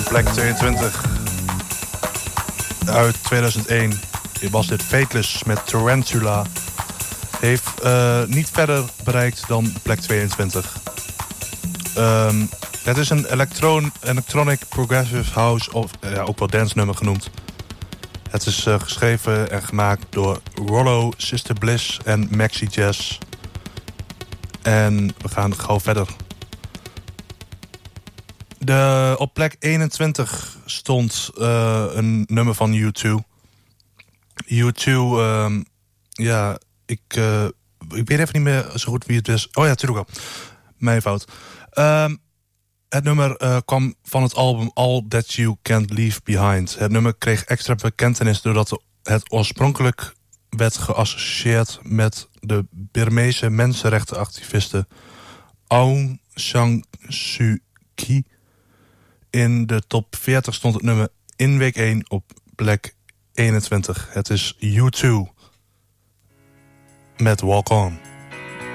plek 22. Uit 2001 was dit Fateless met Tarantula. Heeft niet verder bereikt dan plek 22. Het is een electronic progressive house, of ook wel dance nummer genoemd. Het is geschreven en gemaakt door Rollo, Sister Bliss en Maxi Jazz. En we gaan gauw verder. Op plek 21 stond een nummer van U2. U2, ik weet even niet meer zo goed wie het is. Oh ja, natuurlijk wel. Mijn fout. Het nummer kwam van het album All That You Can't Leave Behind. Het nummer kreeg extra bekentenis doordat het oorspronkelijk werd geassocieerd met de Birmeese mensenrechtenactiviste Aung San Suu Kyi. In de top 40 stond het nummer in week 1 op plek 21. Het is U2 met Walk On.